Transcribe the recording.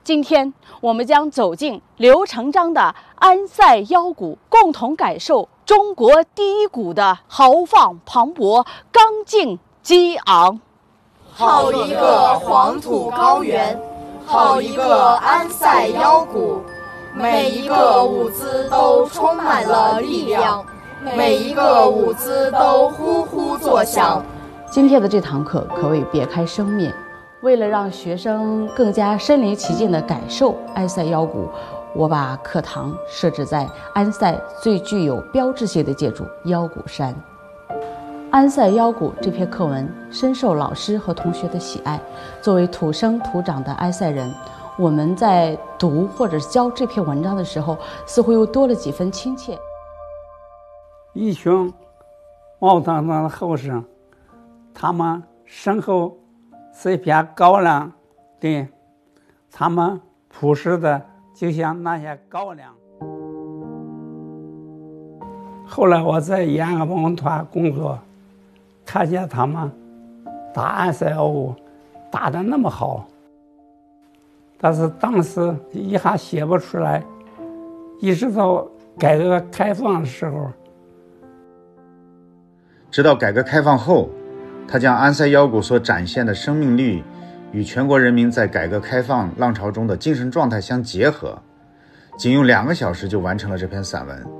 今天我们将走进刘成章的安塞腰鼓，共同感受中国第一鼓的豪放磅礴、刚劲激昂。 好一个黄土高原，好一个安塞腰鼓，每一个舞姿都充满了力量，每一个舞姿都呼呼作响。 今天的这堂课可谓别开生面，为了让学生更加身临其境地感受安塞腰鼓，我把课堂设置在安塞最具有标志性的建筑腰鼓山。安塞腰鼓这篇课文深受老师和同学的喜爱。作为土生土长的安塞人，我们在读或者教这篇文章的时候，似乎又多了几分亲切。 一群毛腾腾的后生，他们身后是一片高粱地，他们朴实的就像那些高粱。后来我在延安文团工作，看见他们打安塞腰鼓打得那么好，但是当时一下写不出来，一直到改革开放的时候。 直到改革开放后，他将安塞腰鼓所展现的生命力与全国人民在改革开放浪潮中的精神状态相结合，仅用2个小时就完成了这篇散文。